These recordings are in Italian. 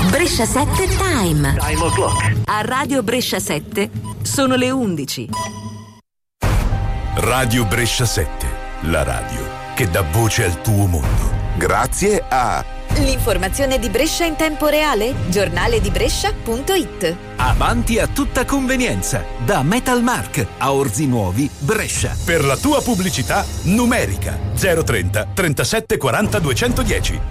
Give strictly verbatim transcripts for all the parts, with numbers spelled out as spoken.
Brescia sette Time. Time o'clock. A Radio Brescia sette sono le undici. Radio Brescia sette, la radio che dà voce al tuo mondo. Grazie a l'informazione di Brescia in tempo reale, giornale di Brescia punto it. Avanti a tutta convenienza, da Metalmark a Orzi Nuovi, Brescia. Per la tua pubblicità numerica zero trenta trentasette quaranta duecentodieci.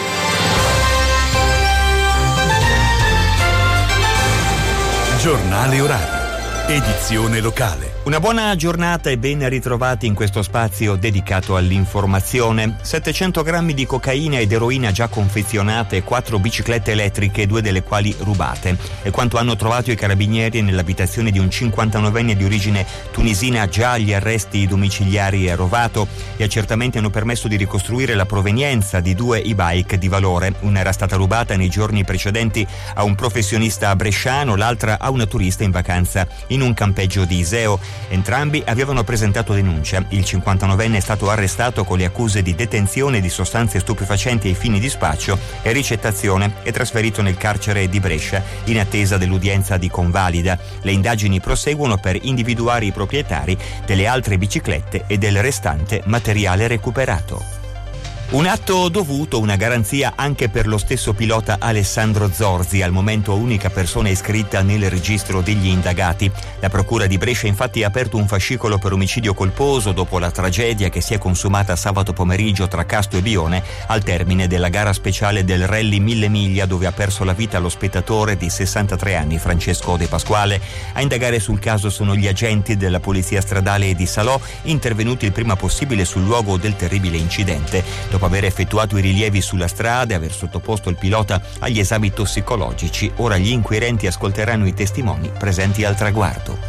Giornale orario, edizione locale. Una buona giornata e ben ritrovati in questo spazio dedicato all'informazione. settecento grammi di cocaina ed eroina già confezionate, quattro biciclette elettriche, due delle quali rubate. E quanto hanno trovato i carabinieri nell'abitazione di un cinquantanovenne di origine tunisina già agli arresti domiciliari a Rovato. Gli accertamenti hanno permesso di ricostruire la provenienza di due e-bike di valore. Una era stata rubata nei giorni precedenti a un professionista bresciano, l'altra a una turista in vacanza in un campeggio di Iseo. Entrambi avevano presentato denuncia. Il cinquantanovenne è stato arrestato con le accuse di detenzione di sostanze stupefacenti ai fini di spaccio e ricettazione e trasferito nel carcere di Brescia in attesa dell'udienza di convalida. Le indagini proseguono per individuare i proprietari delle altre biciclette e del restante materiale recuperato. Un atto dovuto, una garanzia anche per lo stesso pilota Alessandro Zorzi, al momento unica persona iscritta nel registro degli indagati. La procura di Brescia infatti ha aperto un fascicolo per omicidio colposo dopo la tragedia che si è consumata sabato pomeriggio tra Casto e Bione al termine della gara speciale del Rally Mille Miglia, dove ha perso la vita lo spettatore di sessantatré anni Francesco De Pasquale. A indagare sul caso sono gli agenti della Polizia Stradale di Salò, intervenuti il prima possibile sul luogo del terribile incidente. Dopo aver effettuato i rilievi sulla strada e aver sottoposto il pilota agli esami tossicologici, ora gli inquirenti ascolteranno i testimoni presenti al traguardo.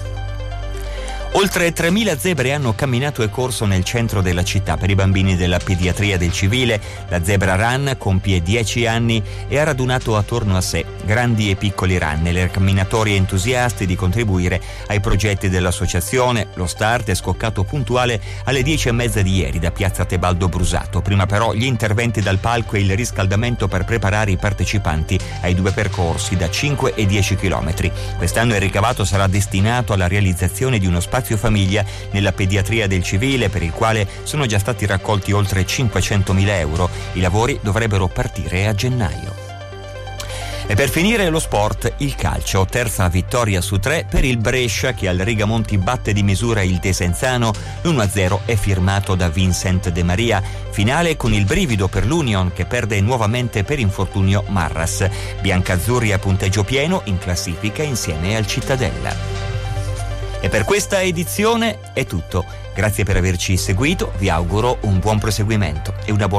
Oltre tremila zebre hanno camminato e corso nel centro della città per i bambini della pediatria del civile. La Zebra Run compie dieci anni e ha radunato attorno a sé grandi e piccoli runner, camminatori entusiasti di contribuire ai progetti dell'associazione. Lo start è scoccato puntuale alle dieci e mezza di ieri da piazza Tebaldo Brusato. Prima però gli interventi dal palco e il riscaldamento per preparare i partecipanti ai due percorsi da cinque e dieci chilometri. Quest'anno il ricavato sarà destinato alla realizzazione di uno spazio famiglia nella pediatria del civile, per il quale sono già stati raccolti oltre cinquecentomila euro. I lavori dovrebbero partire a gennaio. E per finire lo sport, il calcio, terza vittoria su tre per il Brescia che al Rigamonti batte di misura il Desenzano. l'uno a zero è firmato da Vincent De Maria. Finale con il brivido per l'Union che perde nuovamente per infortunio Marras. Biancazzurri a punteggio pieno in classifica insieme al Cittadella. E per questa edizione è tutto. Grazie per averci seguito, vi auguro un buon proseguimento e una buona